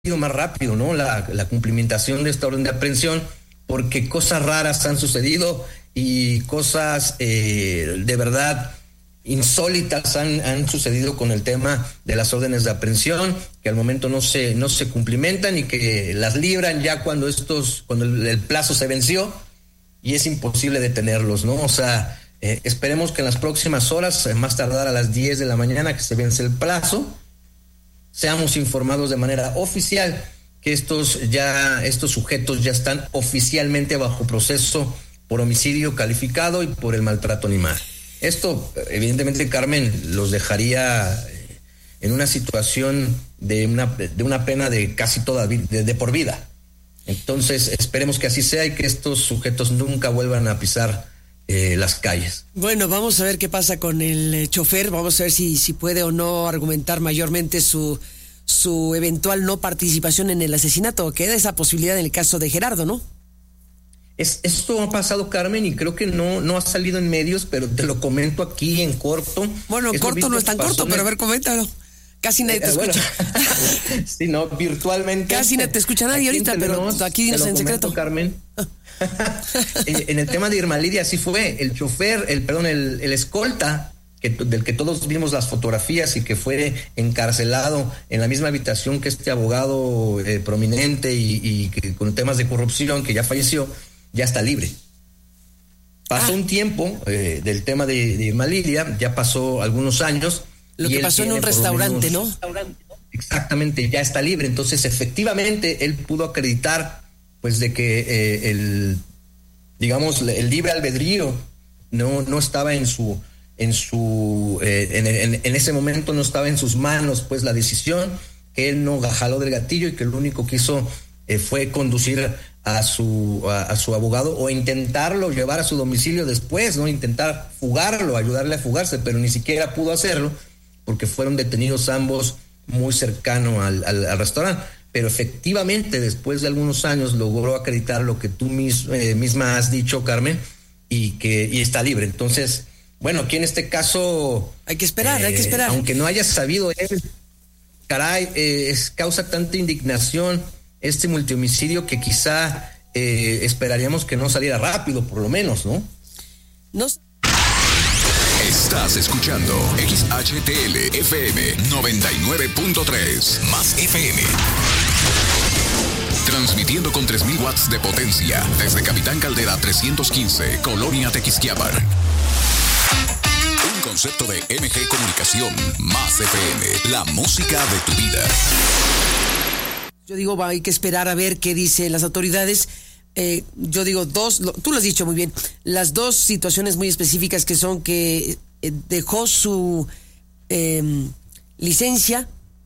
sido más rápido, ¿no? La cumplimentación de esta orden de aprehensión, porque cosas raras han sucedido y cosas de verdad insólitas han sucedido con el tema de las órdenes de aprehensión, que al momento no se cumplimentan y que las libran ya cuando el plazo se venció y es imposible detenerlos, ¿no? O sea, esperemos que en las próximas horas, más tardar a las 10 de la mañana que se vence el plazo, seamos informados de manera oficial que estos sujetos ya están oficialmente bajo proceso por homicidio calificado y por el maltrato animal. Esto, evidentemente, Carmen, los dejaría en una situación de una pena de casi toda de por vida. Entonces, esperemos que así sea y que estos sujetos nunca vuelvan a pisar las calles. Bueno, vamos a ver qué pasa con el chofer. Vamos a ver si puede o no argumentar mayormente su eventual no participación en el asesinato. Queda esa posibilidad en el caso de Gerardo, ¿no? Esto ha pasado, Carmen, y creo que no ha salido en medios, pero te lo comento aquí en corto. Bueno, corto no es tan corto, pero a ver, coméntalo. Casi nadie te escucha. Sí, no, virtualmente. Casi nadie te escucha nadie ahorita, pero aquí dinos en secreto. Carmen. En el tema de Irma Lidia, así fue. El chofer, el escolta, del que todos vimos las fotografías y que fue encarcelado en la misma habitación que este abogado prominente y que con temas de corrupción, que ya falleció, ya está libre. Pasó un tiempo del tema de Irma Lidia, ya pasó algunos años. Lo que pasó en un restaurante, ¿no? Exactamente, ya está libre. Entonces, efectivamente, él pudo acreditar, pues, de que el libre albedrío no estaba en ese momento no estaba en sus manos, pues, la decisión, que él no jaló del gatillo y que lo único que hizo fue conducir a su abogado o intentarlo llevar a su domicilio después, ¿no? Intentar fugarlo, ayudarle a fugarse, pero ni siquiera pudo hacerlo porque fueron detenidos ambos muy cercano al restaurante. Pero efectivamente, después de algunos años, logró acreditar lo que tú misma has dicho, Carmen, y está libre. Entonces, bueno, aquí en este caso... Hay que esperar. Aunque no haya sabido él, caray, causa tanta indignación este multihomicidio que quizá esperaríamos que no saliera rápido, por lo menos, ¿no? Estás escuchando XHTL FM 99.3 más FM. Transmitiendo con 3,000 watts de potencia desde Capitán Caldera 315, Colonia Tequisquiapan. Un concepto de MG Comunicación más FM, la música de tu vida. Yo digo, hay que esperar a ver qué dicen las autoridades. Yo digo tú lo has dicho muy bien, las dos situaciones muy específicas que son que dejó su licencia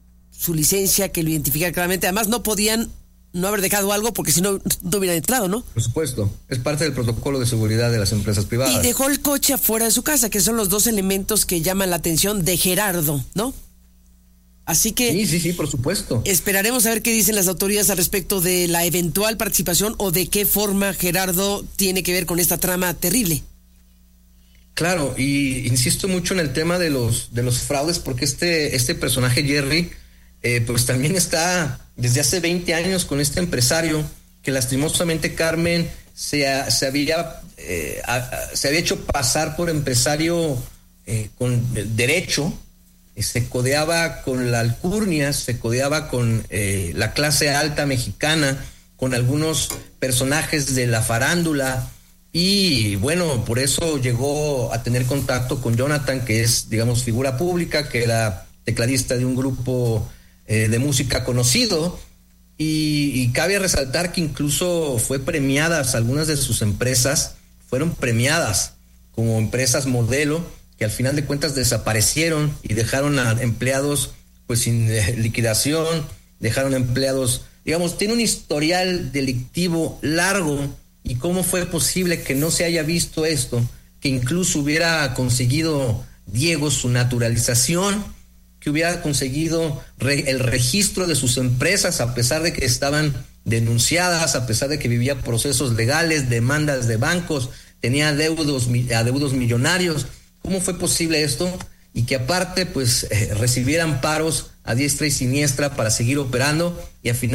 que lo identifica claramente. Además, no podían no haber dejado algo porque si no hubieran entrado, ¿no? Por supuesto, es parte del protocolo de seguridad de las empresas privadas. Y dejó el coche afuera de su casa, que son los dos elementos que llaman la atención de Gerardo, ¿no? Así que... Sí, por supuesto. Esperaremos a ver qué dicen las autoridades al respecto de la eventual participación o de qué forma Gerardo tiene que ver con esta trama terrible. Claro, y insisto mucho en el tema de los fraudes, porque este personaje Jerry, pues también está desde hace 20 años con este empresario que lastimosamente, Carmen, se había hecho pasar por empresario con derecho. Se codeaba con la alcurnia, se codeaba con la clase alta mexicana, con algunos personajes de la farándula, y bueno, por eso llegó a tener contacto con Jonathan, que es, digamos, figura pública, que era tecladista de un grupo de música conocido, y cabe resaltar que incluso algunas de sus empresas fueron premiadas como empresas modelo, que al final de cuentas desaparecieron y dejaron a empleados pues sin liquidación, dejaron empleados, digamos, tiene un historial delictivo largo. ¿Y cómo fue posible que no se haya visto esto? Que incluso hubiera conseguido Diego su naturalización, que hubiera conseguido el registro de sus empresas a pesar de que estaban denunciadas, a pesar de que vivía procesos legales, demandas de bancos, tenía adeudos millonarios. ¿Cómo fue posible esto? Y que aparte, pues, recibieran paros a diestra y siniestra para seguir operando y al final